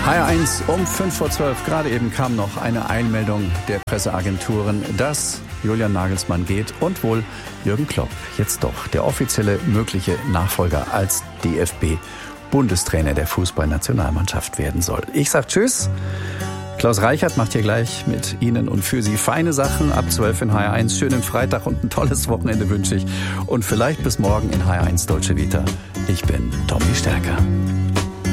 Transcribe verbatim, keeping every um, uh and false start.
H R eins um fünf vor zwölf. Gerade eben kam noch eine Eilmeldung der Presseagenturen, dass Julian Nagelsmann geht und wohl Jürgen Klopp jetzt doch der offizielle mögliche Nachfolger als D F B-Bundestrainer der Fußballnationalmannschaft werden soll. Ich sag Tschüss. Klaus Reichert macht hier gleich mit Ihnen und für Sie feine Sachen ab zwölf in H R eins. Schönen Freitag und ein tolles Wochenende wünsche ich. Und vielleicht bis morgen in H R eins Deutsche Vita. Ich bin Tommy Stärker.